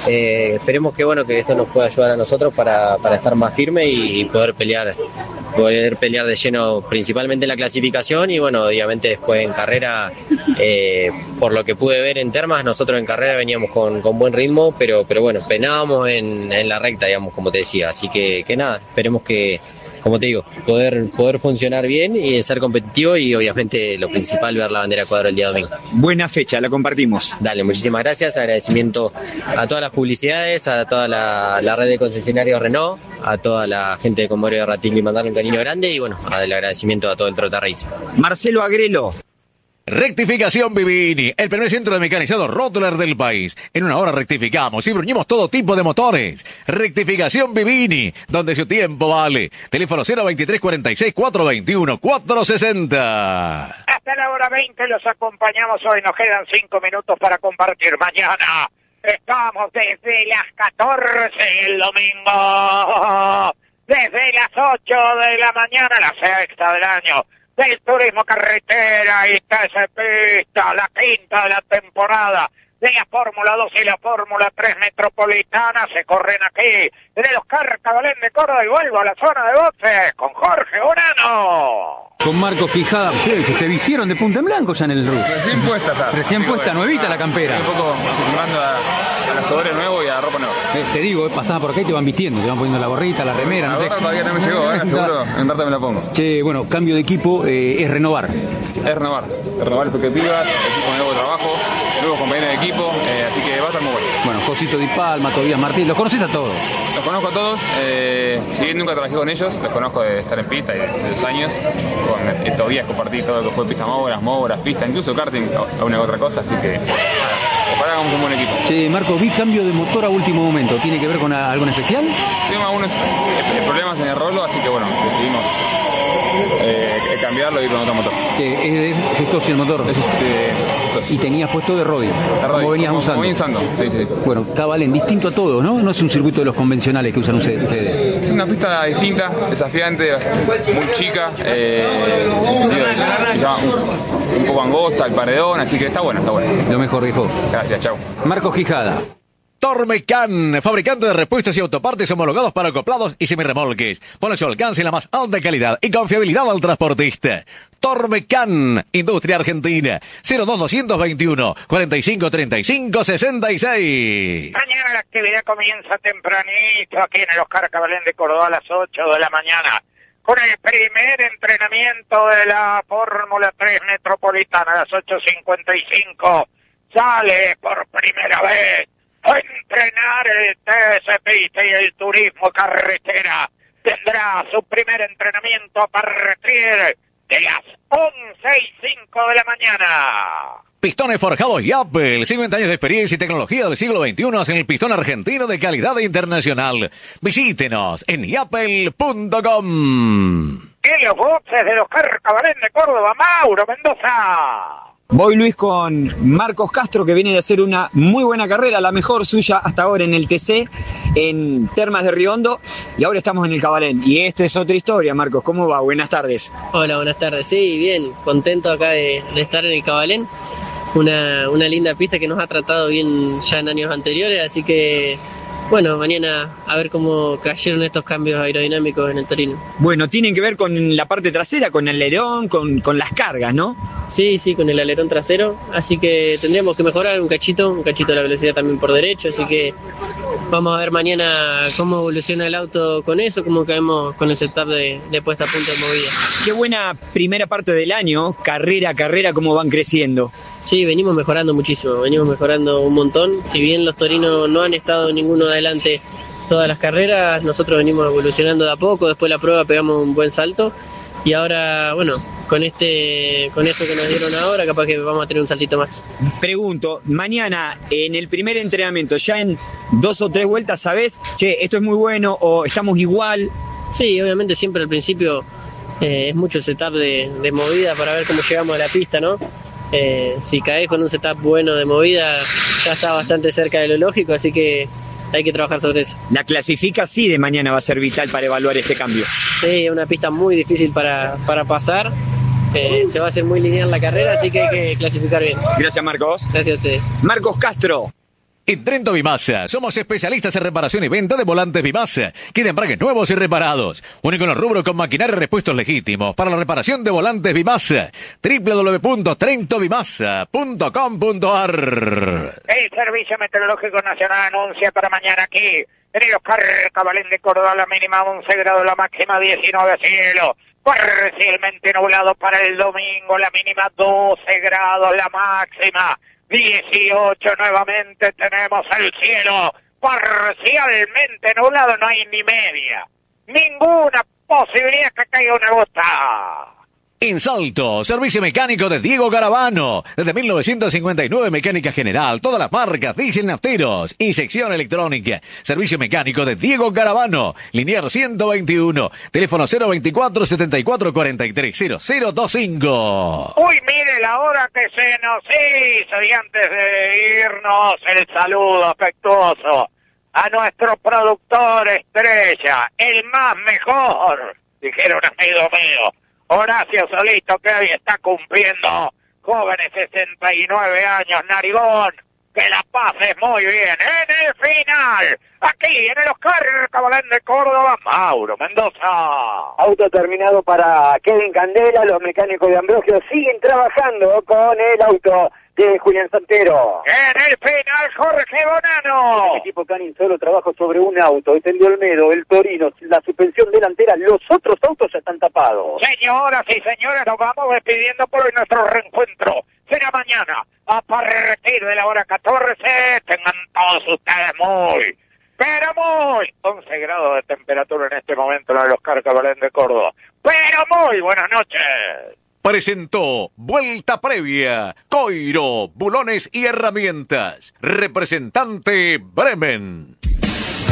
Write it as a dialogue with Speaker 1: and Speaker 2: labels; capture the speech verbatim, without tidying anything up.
Speaker 1: eh, esperemos que bueno que esto nos pueda ayudar a nosotros para, para estar más firme y, y poder pelear poder pelear de lleno principalmente en la clasificación y bueno, obviamente después en carrera, eh, por lo que pude ver en Termas, nosotros en carrera veníamos con, con buen ritmo, pero, pero bueno, penábamos en, en la recta, digamos, como te decía, así que, que nada, esperemos que, como te digo, poder, poder funcionar bien y ser competitivo y obviamente lo principal, ver la bandera cuadro el día domingo.
Speaker 2: Buena fecha, la compartimos.
Speaker 1: Dale, muchísimas gracias, agradecimiento a todas las publicidades, a toda la, la red de concesionarios Renault, a toda la gente de Comorio de Ratigli, mandarle un cariño grande y bueno, el agradecimiento a todo el Trota Racing.
Speaker 2: Marcelo Agrelo.
Speaker 3: Rectificación Vivini, el primer centro de mecanizado Rottler del país. En una hora rectificamos y bruñimos todo tipo de motores. Rectificación Vivini, donde su tiempo vale. Teléfono cero veintitrés cuarenta y seis, cuatrocientos veintiuno, cuatrocientos sesenta.
Speaker 4: Hasta la hora veinte los acompañamos hoy. Nos quedan cinco minutos para compartir. Mañana estamos desde las catorce el domingo. Desde las ocho de la mañana, la sexta del año. Del turismo carretera, y está esa pista, la quinta de la temporada de la Fórmula dos y la Fórmula tres Metropolitana, se corren aquí, de los Carcabalén de Córdoba, y vuelvo a la zona de boxes con Jorge Urano.
Speaker 5: Con Marcos Quijada, ustedes que se vistieron de punta en blanco ya en el rugby.
Speaker 6: Recién puesta está.
Speaker 5: Recién
Speaker 6: Digo,
Speaker 5: puesta,
Speaker 6: bueno,
Speaker 5: nuevita
Speaker 6: ah,
Speaker 5: la campera.
Speaker 6: Un poco acostumbrando a, a los colores nuevos y a la ropa nueva.
Speaker 5: Eh, te digo, eh, pasaba por acá y te van vistiendo, te van poniendo la gorrita, la remera.
Speaker 6: La
Speaker 5: no
Speaker 6: gorra
Speaker 5: sé.
Speaker 6: todavía no me llegó, ¿eh? Seguro en rato me la pongo.
Speaker 5: Che, bueno, cambio de equipo eh, es renovar.
Speaker 6: Es renovar, es renovar expectativas, equipo nuevo de trabajo, nuevos compañeros de equipo, eh, así que va a estar muy bueno.
Speaker 5: Bueno, Josito Di Palma, Tobías Martín, los conoces a todos.
Speaker 6: Los conozco a todos, eh, si bien nunca trabajé con ellos, los conozco de estar en pista y de, de dos años. Con eh, Tobías compartí todo lo que fue pista móviles, móviles, pista, incluso karting, a una u otra cosa, así que nada, ojalá hagamos un buen equipo.
Speaker 5: Che, Marco, vi cambio de motor a último momento, ¿tiene que ver con algo en especial?
Speaker 6: Tengo algunos eh, problemas en el rolo, así que bueno, decidimos eh, cambiarlo y ir con otro motor.
Speaker 5: Que es de Justosi el motor.
Speaker 6: Es este,
Speaker 5: y tenías puesto de Rodio, como venías
Speaker 6: como,
Speaker 5: usando.
Speaker 6: como usando, sí, sí.
Speaker 5: Bueno, Cabalén, distinto a todo, ¿no? No es un circuito de los convencionales que usan ustedes.
Speaker 6: Es una pista distinta, desafiante, muy chica, eh, se llama un, un poco angosta, el paredón, así que está bueno, está bueno.
Speaker 5: Lo mejor, viejo.
Speaker 6: Gracias, chau.
Speaker 5: Marcos Quijada.
Speaker 3: Tormecan, fabricante de repuestos y autopartes homologados para acoplados y semirremolques. Pone su alcance la más alta calidad y confiabilidad al transportista. Tormecan, Industria Argentina, cero dos dos veintiuno, cuarenta y cinco treinta y cinco sesenta y seis.
Speaker 4: Mañana la actividad comienza tempranito aquí en el Oscar Cabalén de Córdoba a las ocho de la mañana. Con el primer entrenamiento de la Fórmula tres Metropolitana a las ocho cincuenta y cinco. Sale por primera vez a entrenar el T S Pista y el turismo carretera. Tendrá su primer entrenamiento a partir de las once y cinco de la mañana.
Speaker 3: Pistones forjados Yapel, cincuenta años de experiencia y tecnología del siglo veintiuno en el pistón argentino de calidad internacional. Visítenos en yapel punto com.
Speaker 4: En los boxes de los Carcabalén de Córdoba, Mauro Mendoza.
Speaker 2: Voy, Luis, con Marcos Castro, que viene de hacer una muy buena carrera, la mejor suya hasta ahora en el T C, en Termas de Riondo, y ahora estamos en el Cabalén. Y esta es otra historia, Marcos. ¿Cómo va? Buenas tardes.
Speaker 7: Hola, buenas tardes. Sí, bien, contento acá de, de estar en el Cabalén. Una, una linda pista que nos ha tratado bien ya en años anteriores, así que... Bueno, mañana a ver cómo cayeron estos cambios aerodinámicos en el Torino.
Speaker 2: Bueno, tienen que ver con la parte trasera, con el alerón, con, con las cargas, ¿no?
Speaker 7: Sí, sí, con el alerón trasero, así que tendríamos que mejorar un cachito, un cachito de la velocidad también por derecho, así que vamos a ver mañana cómo evoluciona el auto con eso, cómo caemos con el setup de, de puesta a punto de movida.
Speaker 2: Qué buena primera parte del año, carrera a carrera, cómo van creciendo.
Speaker 7: Sí, venimos mejorando muchísimo, venimos mejorando un montón. Si bien los torinos no han estado ninguno adelante todas las carreras, nosotros venimos evolucionando de a poco, después de la prueba pegamos un buen salto y ahora, bueno, con este con esto que nos dieron ahora, capaz que vamos a tener un saltito más.
Speaker 2: Pregunto, mañana en el primer entrenamiento, ya en dos o tres vueltas, ¿sabés? Che, esto es muy bueno o estamos igual.
Speaker 7: Sí, obviamente siempre al principio eh, es mucho el setup de, de movida para ver cómo llegamos a la pista, ¿no? Eh, si caes con un setup bueno de movida ya está bastante cerca de lo lógico, así que hay que trabajar sobre eso.
Speaker 2: La clasifica sí de mañana va a ser vital para evaluar este cambio.
Speaker 7: Sí, es una pista muy difícil para, para pasar, eh, se va a hacer muy lineal la carrera, así que hay que clasificar bien.
Speaker 2: Gracias, Marcos.
Speaker 7: Gracias a ustedes.
Speaker 2: Marcos Castro.
Speaker 3: En Trento Bimasa, somos especialistas en reparación y venta de volantes Bimasa, que de embragues nuevos y reparados. Único en el rubro con maquinaria y repuestos legítimos para la reparación de volantes Bimasa. doble u doble u doble u punto trento bimasa punto com punto a r.
Speaker 4: El Servicio Meteorológico Nacional anuncia para mañana aquí, en el Oscar Cabalén de Córdoba, la mínima once grados, la máxima diecinueve, cielo parcialmente nublado para el domingo, la mínima doce grados, la máxima dieciocho. Nuevamente tenemos el cielo parcialmente nublado, no hay ni media, ninguna posibilidad que caiga una gota.
Speaker 3: En Salto, servicio mecánico de Diego Garavano. Desde mil novecientos cincuenta y nueve, mecánica general, todas las marcas, diésel, nafteros y sección electrónica. Servicio mecánico de Diego Garavano. Linier ciento veintiuno. Teléfono cero veinticuatro, setenta y cuatro, cuarenta y tres, cero cero veinticinco.
Speaker 4: Uy, mire la hora que se nos hizo, y antes de irnos, el saludo afectuoso a nuestro productor estrella, el más mejor, dijeron amigo mío, Horacio Solito, que hoy está cumpliendo jóvenes sesenta y nueve años, narigón, que la pases muy bien. En el final, aquí en el Oscar Cabalén de Córdoba, Mauro Mendoza.
Speaker 2: Auto terminado para Kevin Candela, los mecánicos de Ambrosio siguen trabajando con el auto de Julián Santero.
Speaker 4: En el final, Jorge Bonano.
Speaker 2: El equipo Canin solo trabajó sobre un auto, es el de Olmedo, el Torino, la suspensión delantera, los otros autos ya están tapados.
Speaker 4: Señoras y señores, nos vamos despidiendo por hoy. Nuestro reencuentro será mañana a partir de la hora catorce. Tengan todos ustedes muy, pero muy, once grados de temperatura en este momento en el Oscar Cabalén de Córdoba. Pero muy buenas noches.
Speaker 3: Presentó Vuelta Previa, Coiro, Bulones y Herramientas. Representante Bremen.